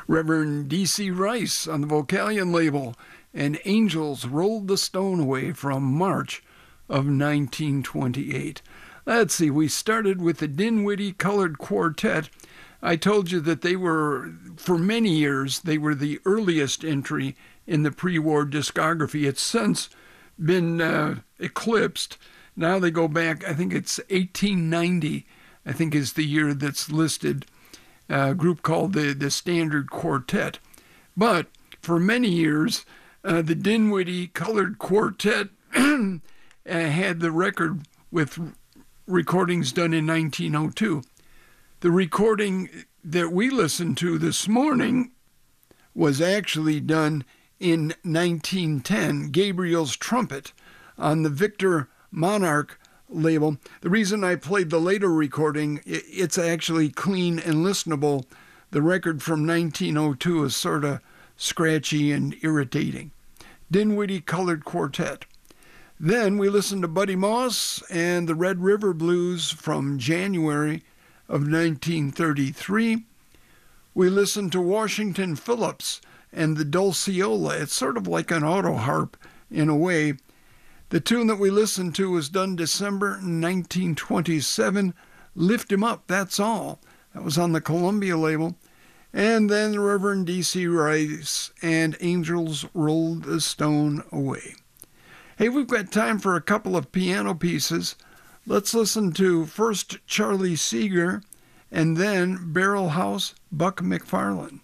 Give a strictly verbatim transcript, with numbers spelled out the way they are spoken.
Reverend D C Rice on the Vocalion label, and Angels Rolled the Stone Away from March of nineteen twenty-eight. Let's see, we started with the Dinwiddie Colored Quartet. I told you that they were, for many years, they were the earliest entry in the pre-war discography. It's since been uh, eclipsed. Now they go back, I think it's eighteen ninety, I think is the year that's listed, a group called the, the Standard Quartet. But for many years, uh, the Dinwiddie Colored Quartet uh, had the record with recordings done in nineteen oh two. The recording that we listened to this morning was actually done in nineteen ten, Gabriel's Trumpet, on the Victor Monarch label. The reason I played the later recording, it's actually clean and listenable. The record from nineteen oh two is sort of scratchy and irritating. Dinwiddie Colored Quartet. Then we listened to Buddy Moss and the Red River Blues from January of nineteen thirty-three. We listened to Washington Phillips and the Dulceola. It's sort of like an auto harp in a way. The tune that we listened to was done December nineteen twenty-seven, Lift Him Up, That's All. That was on the Columbia label. And then the Reverend D C Rice and Angels Rolled the Stone Away. Hey, we've got time for a couple of piano pieces. Let's listen to first Charlie Seeger and then Barrel House Buck McFarlane.